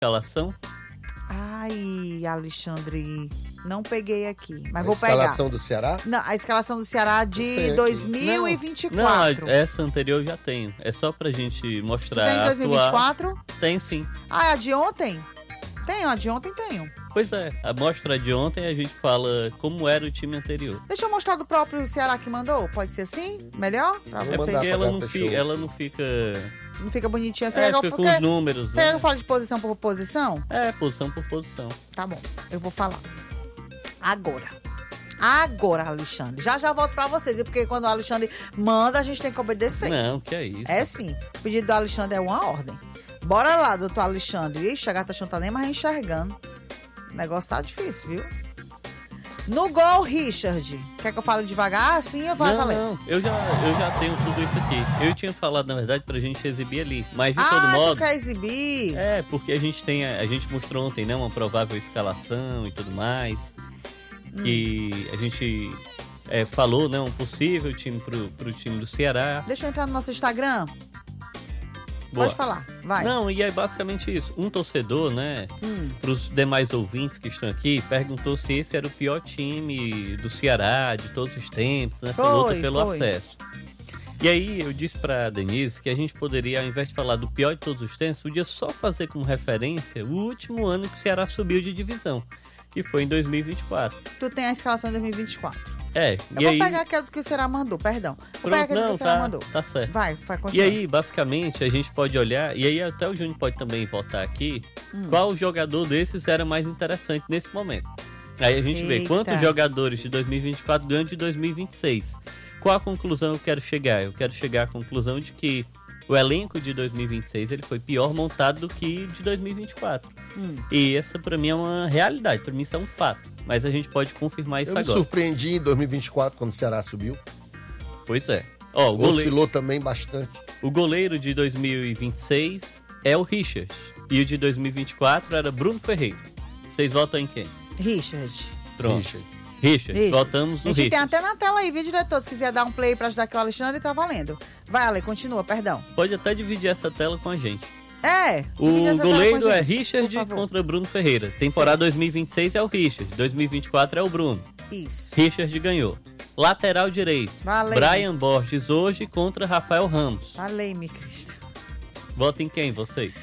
escalação? Ai, Alexandre, não peguei aqui, mas vou A pegar. escalação do Ceará? Não, a escalação do Ceará de 2024. Não, essa anterior eu já tenho. É só pra gente mostrar. Tem de 2024? Tem sim. Ah, a de ontem? Tenho, a de ontem tenho. Pois é, a mostra de ontem a gente fala como era o time anterior. Deixa eu mostrar do próprio Ceará que mandou. Pode ser assim? Melhor? Pra Vou É você. mandar porque pra ela Gata não, Show. ela não fica. Não fica bonitinha. Você É, quer que fica eu- com os números, Você quer que né? eu fale de posição por posição? É, posição por posição. Tá bom, eu vou falar. Agora, Alexandre. Já volto pra vocês. E porque quando o Alexandre manda, a gente tem que obedecer. Não, que é isso. É sim. O pedido do Alexandre é uma ordem. Bora lá, doutor Alexandre. Ixi, a gata não tá nem mais enxergando. O negócio tá difícil, viu? No gol, Richard. Quer que eu fale devagar? Assim eu vou valer. Não, eu já tenho tudo isso aqui. Eu tinha falado, na verdade, pra gente exibir ali. Mas, de todo modo... tu quer exibir? É, porque a gente mostrou ontem, né, uma provável escalação e tudo mais. Que a gente falou, né, um possível time pro time do Ceará. Deixa eu entrar no nosso Instagram. Boa. Pode falar, vai. Não, e é basicamente isso. Um torcedor, né, pros demais ouvintes que estão aqui, perguntou se esse era o pior time do Ceará de todos os tempos, nessa luta pelo acesso. E aí eu disse pra Denise que a gente poderia, ao invés de falar do pior de todos os tempos, podia só fazer como referência o último ano que o Ceará subiu de divisão, que foi em 2024. Tu tem a escalação de 2024. É, Eu e vou aí... pegar aquele que o Ceará mandou, perdão. Vou pegar aquele que o Ceará mandou. Tá certo. Vai E continuar. aí, basicamente, a gente pode olhar, e aí até o Júnior pode também votar aqui, qual jogador desses era mais interessante nesse momento. Aí a gente vê Eita. quantos jogadores de 2024 ganham de 2026. Qual a conclusão eu quero chegar? Eu quero chegar à conclusão de que o elenco de 2026 ele foi pior montado do que de 2024. E essa pra mim é uma realidade, pra mim isso é um fato. Mas a gente pode confirmar isso Eu me agora. surpreendi em 2024, quando o Ceará subiu. Pois é. Ó, Oscilou também bastante. o goleiro de 2026 é o Richard. E o de 2024 era Bruno Ferreira. Vocês votam em quem? Richard. Pronto. Richard. Richard. Votamos no A gente tem Richard. até na tela aí, viu, diretor? Se quiser dar um play pra ajudar aqui o Alexandre, tá valendo. Vai, Ale, continua, perdão. Pode até dividir essa tela com a gente. Divide O essa tela com goleiro a é gente, Richard por favor. contra Bruno Ferreira. Temporada 2026 é o Richard. 2024 é o Bruno. Isso. Richard ganhou. Lateral direito. Valeu. Brian Borges hoje contra Rafael Ramos. Valeu-me, Cristo. Votem em quem, vocês?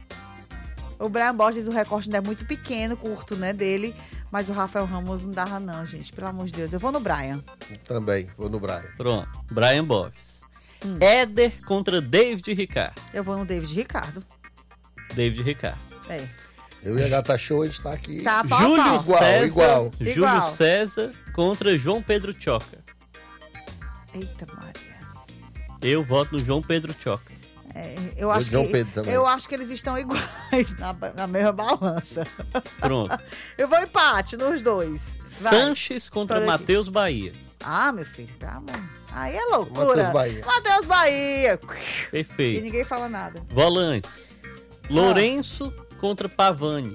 O Brian Borges, o recorte ainda é muito pequeno, curto, né, dele. Mas o Rafael Ramos não dava não, gente. Pelo amor de Deus. Eu vou no Brian. Também, vou no Brian. Pronto. Brian Borges. Éder contra David Ricardo. Eu vou no David Ricardo. David Ricardo. É. Eu e a Gata Show, a gente tá aqui. Tá, pau, Júlio pau. César, igual. Júlio César contra João Pedro Choca. Eita, Maria. Eu voto no João Pedro Choca. Eu acho João que, Pedro também. eu acho que eles estão iguais na mesma balança. Pronto. Eu vou empate nos dois. Vai. Sanches contra Tô aqui. Matheus Bahia. Ah, meu filho, pelo amor. Aí é loucura. Matheus Bahia. Matheus Bahia. E Perfeito. ninguém fala nada. Volantes. Lourenço contra Pavani.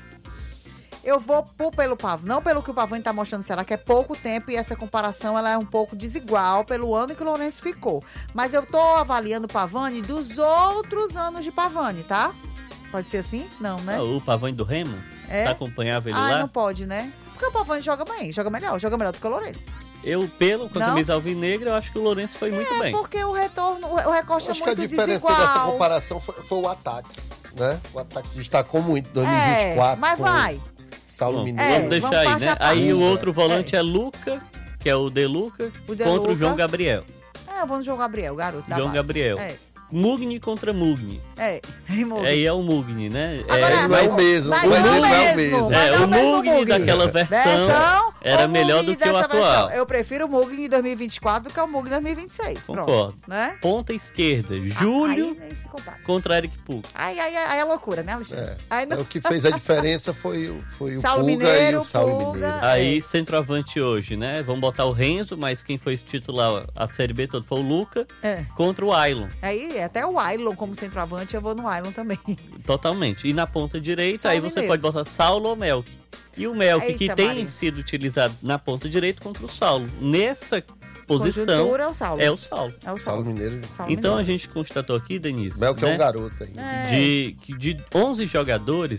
Eu vou pelo Pavani, não pelo que o Pavani tá mostrando, será que é pouco tempo e essa comparação ela é um pouco desigual pelo ano que o Lourenço ficou. Mas eu tô avaliando o Pavani dos outros anos de Pavani, tá? Pode ser assim? Não, né? O Pavani do Remo? É? Você acompanhava ele Ah, lá? não pode, né? Porque o Pavani joga bem, joga melhor do que o Lourenço. Eu, com a Não? camisa alvinegra, eu acho que o Lourenço foi muito bem. Porque o retorno, o recorte Acho é que a muito diferença desigual. dessa comparação foi o ataque, né? O ataque se destacou muito em 2024. Mas com vai. Saulo Bom, Mineiro. vamos deixar vamos aí, baixar né? pra Aí o Lucas. outro volante é Luca, que é o De Luca, O De contra o Luca. João Gabriel. Eu vou no João Gabriel, garoto da João base. Gabriel. Mugni contra Mugni. Removo. Aí é o Mugni, né? Agora, não é o mesmo, mas mas não ele não é o mesmo. mesmo. Mas não o o mesmo Mugni daquela versão era ou melhor Mugni do que o dessa atual. versão? Eu prefiro o Mugni de 2024 do que o Mugni de 2026. Concordo. Pronto, né? Ponta esquerda, Júlio Aí se compara. contra Eric Puga. Aí é loucura, né, Alexandre? Aí não... O que fez a diferença foi o Saulo Puga Mineiro, e o Saulo Puga. Mineiro. Aí, centroavante hoje, né? Vamos botar o Renzo, mas quem foi titular a Série B toda foi o Luca, contra o Ailon. Aí até o Ailon como centroavante, eu vou no Ailon também. Totalmente. E na ponta direita, Saulo aí você Mineiro. pode botar Saulo ou Melk. E o Melk, que Eita, tem Maria. sido utilizado na ponta direita contra o Saulo. Nessa posição, Conjuntura é o Saulo. é o Saulo. É o Saulo Saulo. Mineiro. Saulo Então a Mineiro. gente constatou aqui, Denise, Mel que é né, um garoto ainda. de 11 jogadores,